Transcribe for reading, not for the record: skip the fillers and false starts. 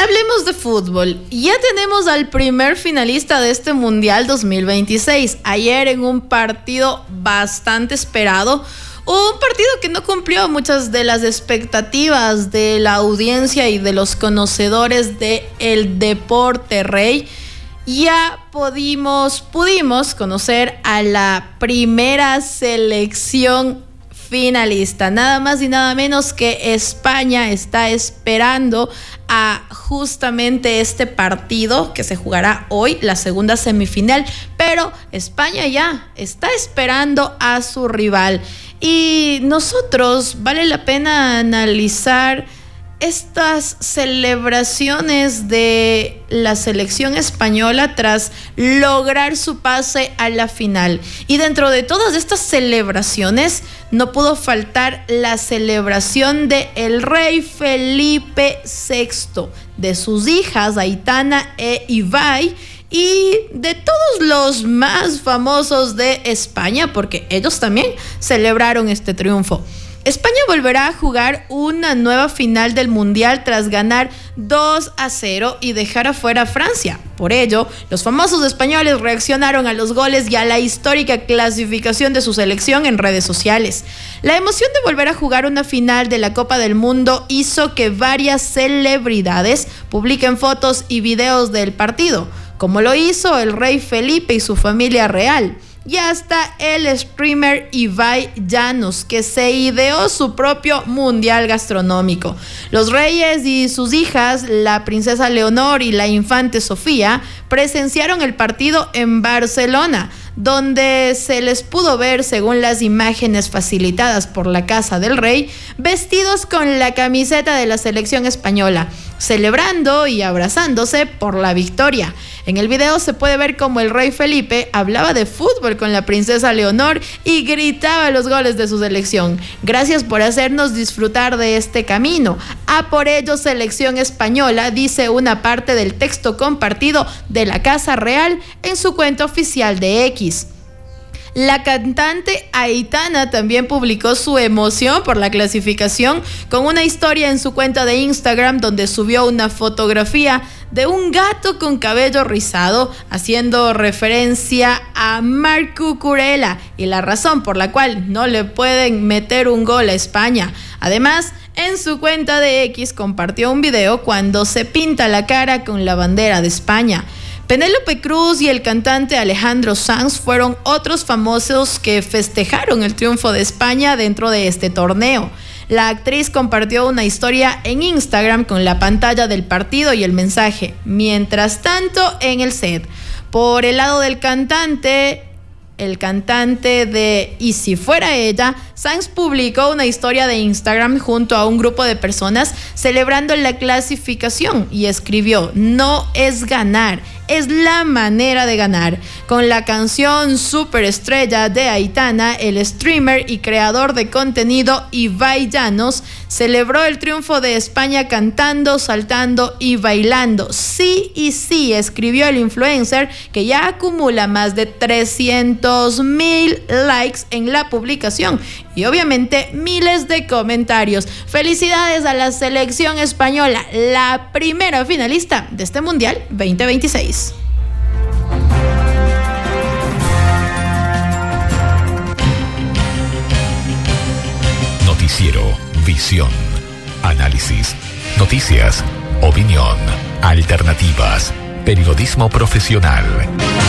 Hablemos de fútbol. Ya tenemos al primer finalista de este Mundial 2026. Ayer en un partido bastante esperado, un partido que no cumplió muchas de las expectativas de la audiencia y de los conocedores del deporte rey. Ya pudimos conocer a la primera selección finalista, nada más y nada menos que España está esperando a justamente este partido que se jugará hoy, la segunda semifinal, pero España ya está esperando a su rival y nosotros vale la pena analizar estas celebraciones de la selección española tras lograr su pase a la final. Y dentro de todas estas celebraciones no pudo faltar la celebración de el rey Felipe VI, de sus hijas Aitana e Ibai, y de todos los más famosos de España, porque ellos también celebraron este triunfo. España volverá a jugar una nueva final del Mundial tras ganar 2-0 y dejar afuera a Francia. Por ello, los famosos españoles reaccionaron a los goles y a la histórica clasificación de su selección en redes sociales. La emoción de volver a jugar una final de la Copa del Mundo hizo que varias celebridades publiquen fotos y videos del partido, como lo hizo el rey Felipe y su familia real. Y hasta el streamer Ibai Llanos, que se ideó su propio mundial gastronómico. Los reyes y sus hijas, la princesa Leonor y la infante Sofía, presenciaron el partido en Barcelona, donde se les pudo ver, según las imágenes facilitadas por la Casa del Rey, vestidos con la camiseta de la selección española, celebrando y abrazándose por la victoria. En el video se puede ver cómo el rey Felipe hablaba de fútbol con la princesa Leonor y gritaba los goles de su selección. Gracias por hacernos disfrutar de este camino. A por ello, selección española, dice una parte del texto compartido de la Casa Real en su cuenta oficial de X. La cantante Aitana también publicó su emoción por la clasificación con una historia en su cuenta de Instagram donde subió una fotografía de un gato con cabello rizado, haciendo referencia a Marc Cucurella y la razón por la cual no le pueden meter un gol a España. Además, en su cuenta de X compartió un video cuando se pinta la cara con la bandera de España. Penélope Cruz y el cantante Alejandro Sanz fueron otros famosos que festejaron el triunfo de España dentro de este torneo. La actriz compartió una historia en Instagram con la pantalla del partido y el mensaje: mientras tanto en el set. Por el lado del cantante, el cantante de Y si fuera ella, Sanz publicó una historia de Instagram junto a un grupo de personas celebrando la clasificación y escribió: no es ganar, es la manera de ganar. Con la canción Superestrella de Aitana, el streamer y creador de contenido Ibai Llanos celebró el triunfo de España cantando, saltando y bailando. Sí y sí, escribió el influencer, que ya acumula más de 300,000 likes en la publicación y obviamente miles de comentarios. Felicidades a la selección española, la primera finalista de este Mundial 2026. Noticiero Visión. Análisis, noticias, opinión, alternativas, periodismo profesional.